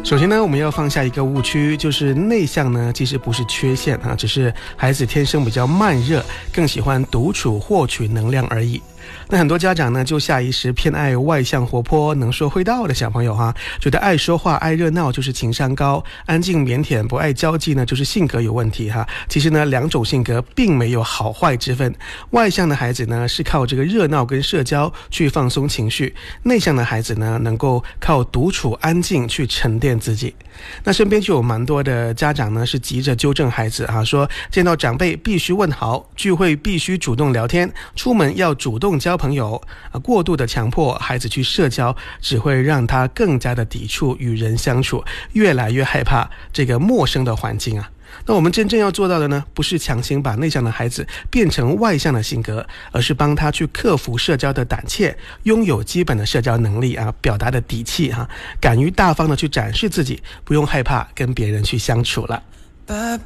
首先呢，我们要放下一个误区，就是内向呢其实不是缺陷啊，只是孩子天生比较慢热，更喜欢独处获取能量而已。那很多家长呢就下意识偏爱外向活泼能说会道的小朋友哈，觉得爱说话爱热闹就是情商高，安静腼腆不爱交际呢就是性格有问题哈。其实呢两种性格并没有好坏之分，外向的孩子呢是靠这个热闹跟社交去放松情绪，内向的孩子呢能够靠独处安静去沉淀自己。那身边就有蛮多的家长呢是急着纠正孩子啊，说见到长辈必须问好，聚会必须主动聊天，出门要主动交朋友过度的强迫孩子去社交，只会让他更加的抵触与人相处，越来越害怕这个陌生的环境啊。那我们真正要做到的呢，不是强行把内向的孩子变成外向的性格，而是帮他去克服社交的胆怯，拥有基本的社交能力啊，表达的底气啊，敢于大方的去展示自己，不用害怕跟别人去相处了。